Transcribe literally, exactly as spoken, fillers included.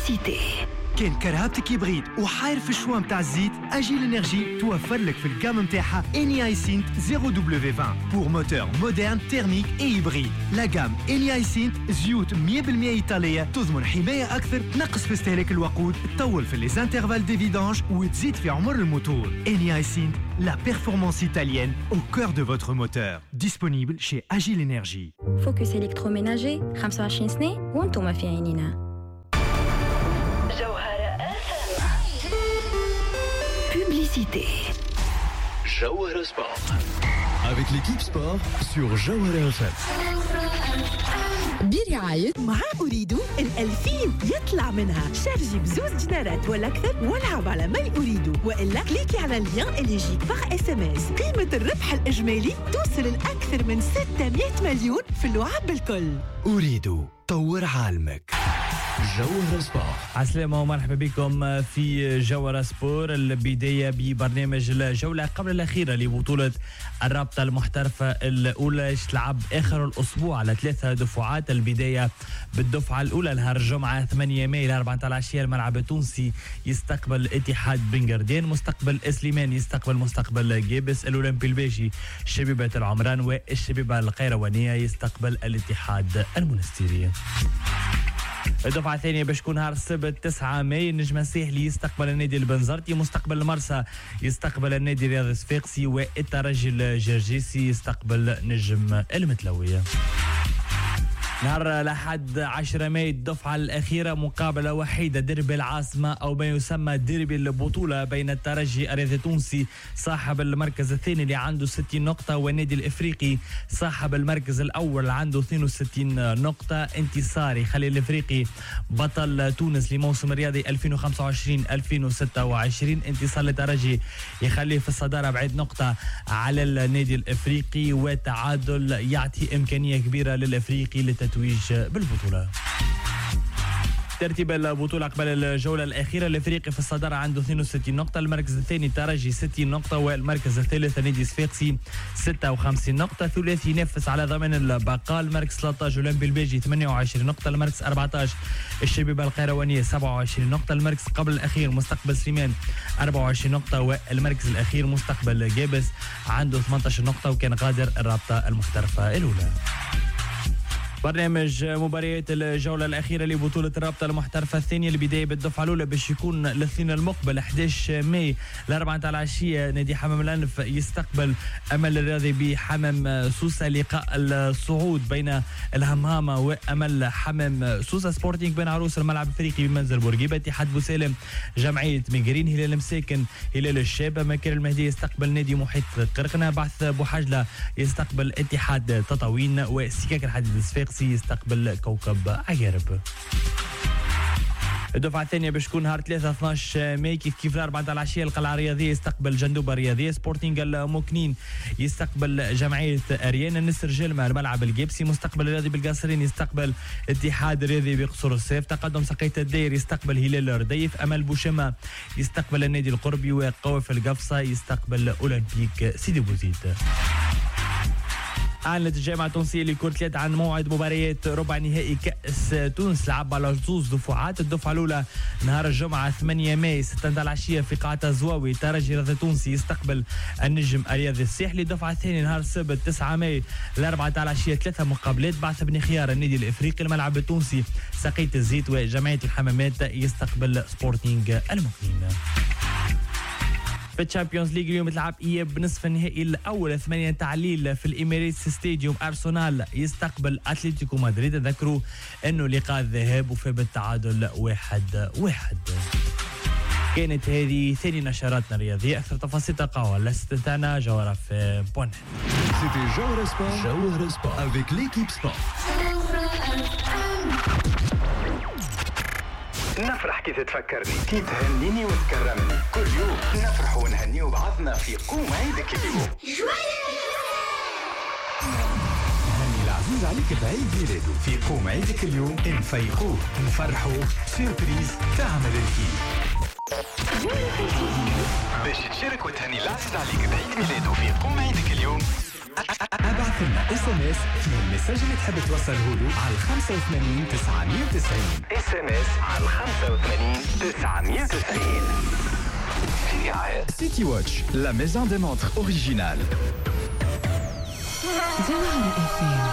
Publicité. كان كرهبتك يبغيد وحاير في الشوام متاع الزيت أجيل إنرجي توفر لك في الجام متاعها إني سينت زيرو دبليو عشرين pour moteur moderne thermique et hybride. La gamme إني سينت زيوت مية بالمية إيطالية تضمن حماية أكثر، تنقص في استهلاك الوقود، تطول في les intervalles des vidanges وتزيد في عمر الموتور. إني سينت la performance italienne au cœur de votre moteur. Disponible chez Agile Énergie. Focus électroménager خمسة وعشرين سنة وانتم في عينينا. Publicité. Jawhara Sport. Avec l'équipe sport sur Jawhara F M. برعاية مع أريد الألفين يطلع منها شارجي بزوز دينارات ولا أكثر والعب على ما أريد، وإلا كليكي على اللين اللي يجيك باغ اس ام اس. قيمة الربح الإجمالي توصل لأكثر من ستمائة مليون في اللعب بالكل. أريد طور عالمك. جوهرة سبور. عسلامة ومرحبا بكم في جوهرة سبور. البداية ببرنامج الجولة قبل الأخيرة لبطولة الرابطة المحترفة الأولى تلعب آخر الأسبوع على ثلاثة دفعات. البداية بالدفعة الأولى نهار الجمعة ثمانية ماي الأربعة العشية الملعب التونسي يستقبل اتحاد بنغردين، مستقبل إسليمان يستقبل مستقبل جيبس، الأولمبي الباشي شبيبة العمران، والشبيبة القيروانية يستقبل الاتحاد المنستيري. الدفعة الثانية باش تكون نهار السبت تسعة ماي النجم الساحلي يستقبل النادي البنزرتي، مستقبل المرسى يستقبل النادي الرياضي الصفاقسي، والترجي الجرجيسي يستقبل نجم المتلوية. نهار الأحد عشرة ماي الدفعة الأخيرة مقابلة وحيدة ديربي العاصمة أو ما يسمى ديربي البطولة بين الترجي الرياضي التونسي صاحب المركز الثاني اللي عنده ستين نقطة والنادي الإفريقي صاحب المركز الأول عنده اثنين وستين نقطة. انتصاري خلي الإفريقي بطل تونس لموسم الرياضي ألفين وخمسة وعشرين ألفين وستة وعشرين، انتصار للترجي يخليه في الصدارة بعيد نقطة على النادي الإفريقي، وتعادل يعطي إمكانية كبيرة للإفريقي لتتويج بالبطولة. ترتيب البطولة قبل الجولة الأخيرة الإفريقي في الصدارة عنده اثنين وستين نقطة، المركز الثاني ترجي ستين نقطة، والمركز الثالث نادي صفاقسي ستة وخمسين نقطة. ثلاثي ينافس على ضمان البقاء، المركز ثلاثة عشر أولمبي الباجي ثمانية وعشرين نقطة، المركز أربعة عشر الشبيبة القيروانية سبعة وعشرين نقطة، المركز قبل الأخير مستقبل سليمان أربعة وعشرين نقطة، والمركز الأخير مستقبل جابس عنده ثمانية عشر نقطة وكان غادر الرابطة المحترفة الأولى. برنامج مباريات الجولة الأخيرة لبطولة الرابطة المحترفة الثانية. البداية بالدفعة الأولى باش يكون الاثنين المقبل أحد عشر ماي الأربعة العشية نادي حمام الأنف يستقبل أمل الرياضي بحمام سوسة، لقاء الصعود بين الهمهامة وأمل حمام سوسة. سبورتينغ بن عروس الملعب الفريقي بمنزل بورقيبة، اتحاد بوسالم جمعية ميغرين، هلال مساكن هلال الشابة، مكر المهدي يستقبل نادي محيط قرقنة، بعث بوحجلة يستقبل اتحاد تطاوين، وسكاك الحديد الصفاقسي يستقبل كوكب عقارب. الدفعة الثانية باش تكون نهار ثلاثة اثناش ماي كيف كيف الأربعة العشية القلعة الرياضية يستقبل جندوبة الرياضية، سبورتينغ المكنين يستقبل جمعية أريان، النسر جلمة الملعب الجيبسي، مستقبل الرياضي بالقصرين يستقبل اتحاد الرياضي بقصر الصيف، تقدم سقية الدير يستقبل هلال الرديف، أمل بوشمة يستقبل النادي القربي، وقوف القفصة يستقبل أولمبيك سيدي بوزيد. أعلنت الجامعة التونسية لكرة اليد عن موعد مباريات ربع نهائي كأس تونس لعب على زوز دفعات. الدفعة الأولى نهار الجمعة ثمانية ماي ستة العشية في قاعة الزواوي، ترجي الرياضي التونسي يستقبل النجم الرياضي الساحلي. الدفعة الثانية نهار السبت تسعة ماي الأربعة العشية ثلاثة مقابلات، بعث بن خيار النادي الإفريقي الملعب التونسي سقية الزيت، وجمعية الحمامات يستقبل سبورتينغ المكنين. في الشامبيونز ليج اليوم تلعب اياب بنصف النهائي الاول ثمانية تعليل في الاميريتس ستاديوم، ارسنال يستقبل اتلتيكو مدريد. ذكروا انه لقاء الذهاب وفى بالتعادل واحد واحد. كانت هذه ثاني نشراتنا الرياضية، اكثر تفاصيل تلقاوها على ستنا جوهرة في بون. C'était Jawhara Sport. Jawhara Sport avec l'équipe sport. نفرح كي تتفكرني، كي تهنيني وتكرمني، كل يوم نفرح ونهني بعضنا في قوم عيدك اليوم. هني العزيز عليك بعيد ميلاده في قوم عيدك اليوم، نفيقوه نفرحوه سيربريز تعمل الكيف. باش تشارك وتهني العزيز عليك بعيد ميلاده في قوم عيدك اليوم، ابعث لنا اس ام اس في المساج اللي تحب توصله له على خمسة وثمانين تسعمية وتسعين. اس ام اس على خمسة وثمانين تسعمية وتسعين. City Watch, la maison des montres originale. زهرة إف إم.